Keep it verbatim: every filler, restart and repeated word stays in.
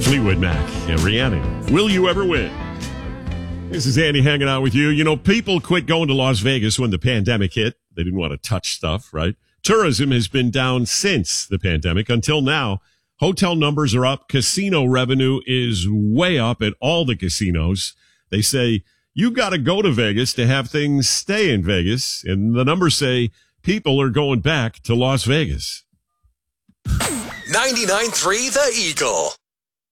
Fleetwood Mac and Rhiannon. Will you ever win? This is Andy hanging out with you. You know, people quit going to Las Vegas when the pandemic hit. They didn't want to touch stuff, right? Tourism has been down since the pandemic until now. Hotel numbers are up. Casino revenue is way up at all the casinos. They say you got to go to Vegas to have things stay in Vegas. And the numbers say people are going back to Las Vegas. ninety-nine point three The Eagle.